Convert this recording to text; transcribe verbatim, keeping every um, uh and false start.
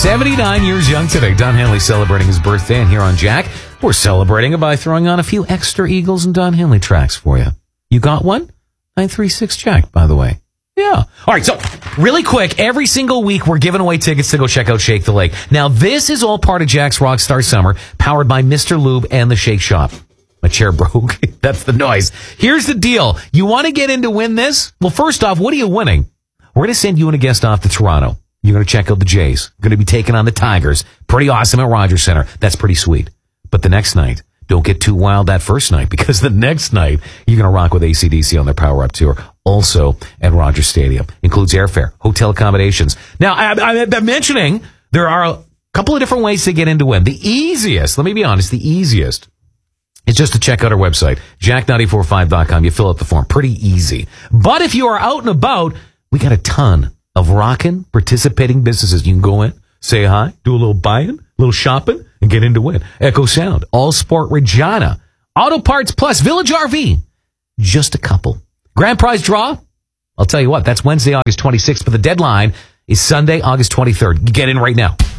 seventy-nine years young today. Don Henley celebrating his birthday, and here on Jack, we're celebrating it by throwing on a few extra Eagles and Don Henley tracks for you. You got one? nine three six Jack, by the way. Yeah. All right, so really quick, every single week we're giving away tickets to go check out Shake the Lake. Now, this is all part of Jack's Rockstar Summer, powered by Mister Lube and the Shake Shop. My chair broke. That's the noise. Here's the deal. You want to get in to win this? Well, first off, what are you winning? We're going to send you and a guest off to Toronto. You're going to check out the Jays. You're going to be taking on the Tigers. Pretty awesome at Rogers Center. That's pretty sweet. But the next night, don't get too wild that first night, because the next night, you're going to rock with A C D C on their Power Up Tour, also at Rogers Stadium. Includes airfare, hotel accommodations. Now, I, I, I'm mentioning there are a couple of different ways to get in to win. The easiest, let me be honest, the easiest is just to check out our website, jack nine four five dot com. You fill out the form. Pretty easy. But if you are out and about, we got a ton of rockin' participating businesses. You can go in, say hi, do a little buying, a little shopping, and get in to win. Echo Sound, All Sport Regina, Auto Parts Plus, Village R V. Just a couple. Grand prize draw? I'll tell you what, that's Wednesday, August twenty-sixth, but the deadline is Sunday, August twenty-third. Get in right now.